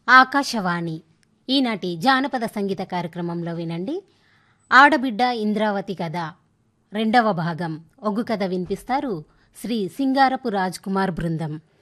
ఆకాశవాణి ఈనాటి జానపద సంగీత కార్యక్రమంలో వినండి. ఆడబిడ్డ ఇంద్రావతి కథ రెండవ భాగం ఒగ్గు కథ వినిపిస్తారు శ్రీ సింగారపు రాజ్ కుమార్ బృందం.